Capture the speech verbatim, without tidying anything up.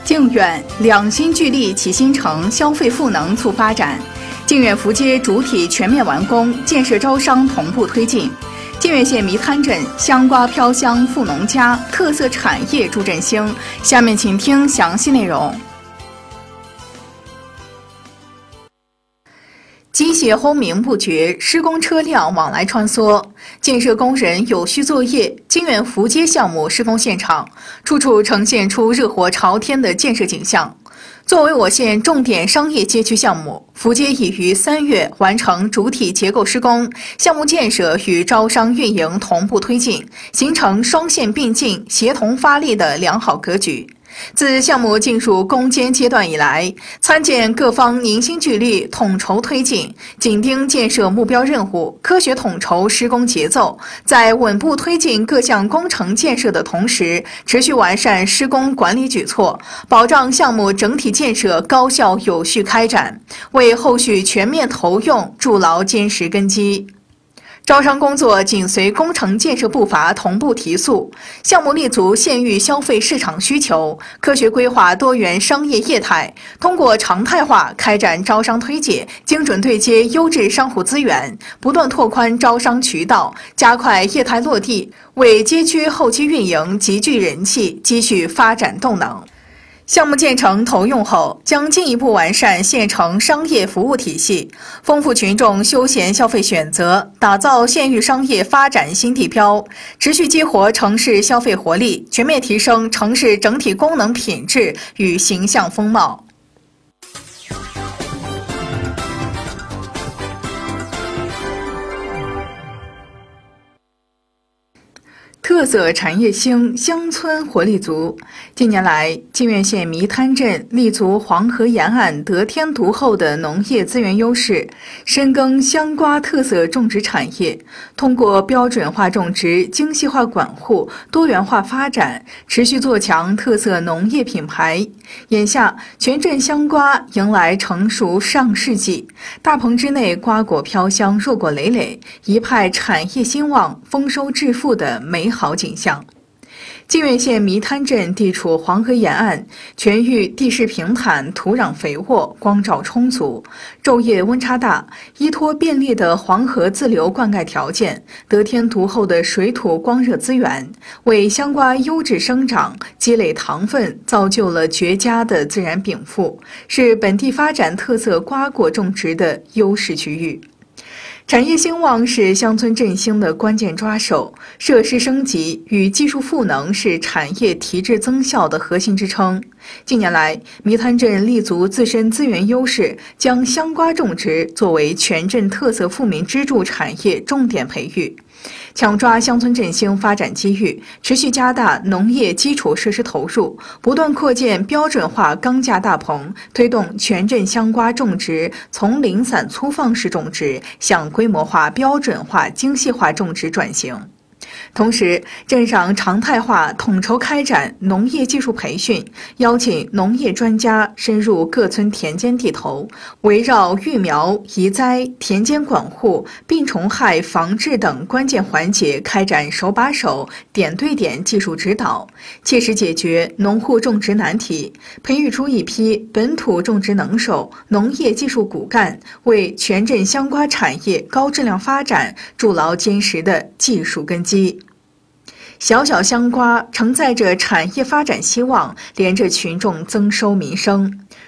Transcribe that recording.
靖远两新聚力启新城，消费赋能促发展。靖远福街主体全面完工，建设招商同步推进。靖远县迷滩镇香瓜飘香富农家，特色产业助振兴。下面请听详细内容。机械轰鸣不绝，施工车辆往来穿梭，建设工人有序作业。靖远福街项目施工现场，处处呈现出热火朝天的建设景象。作为我县重点商业街区项目，福街已于三月完成主体结构施工，项目建设与招商运营同步推进，形成双线并进、协同发力的良好格局。自项目进入攻坚阶段以来，参建各方凝心聚力，统筹推进，紧盯建设目标任务，科学统筹施工节奏，在稳步推进各项工程建设的同时，持续完善施工管理举措，保障项目整体建设高效有序开展，为后续全面投用筑牢坚实根基。招商工作紧随工程建设步伐同步提速，项目立足县域消费市场需求，科学规划多元商业业态，通过常态化开展招商推介，精准对接优质商户资源，不断拓宽招商渠道，加快业态落地，为街区后期运营集聚人气，积蓄发展动能。项目建成投用后，将进一步完善县城商业服务体系，丰富群众休闲消费选择，打造县域商业发展新地标，持续激活城市消费活力，全面提升城市整体功能品质与形象风貌。特色产业兴，乡村活力足。近年来，靖远县迷滩镇立足黄河沿岸得天独厚的农业资源优势，深耕香瓜特色种植产业，通过标准化种植、精细化管护、多元化发展，持续做强特色农业品牌。眼下，全镇香瓜迎来成熟上市季，大棚之内瓜果飘香，硕果累累，一派产业兴旺、丰收致富的美好好景象。靖远县迷滩镇地处黄河沿岸，全域地势平坦，土壤肥沃，光照充足，昼夜温差大，依托便利的黄河自流灌溉条件，得天独厚的水土光热资源，为香瓜优质生长积累糖分，造就了绝佳的自然禀赋，是本地发展特色瓜果种植的优势区域。产业兴旺是乡村振兴的关键抓手，设施升级与技术赋能是产业提质增效的核心支撑。近年来，迷滩镇立足自身资源优势，将香瓜种植作为全镇特色富民支柱产业重点培育，抢抓乡村振兴发展机遇，持续加大农业基础设施投入，不断扩建标准化钢架大棚，推动全镇香瓜种植从零散粗放式种植向规模化、标准化、精细化种植转型。同时，镇上常态化统筹开展农业技术培训，邀请农业专家深入各村田间地头，围绕育苗、移栽、田间管护、病虫害防治等关键环节开展手把手、点对点技术指导，切实解决农户种植难题，培育出一批本土种植能手、农业技术骨干，为全镇香瓜产业高质量发展筑牢坚实的技术根基。小小香瓜承载着产业发展希望，连着群众增收民生。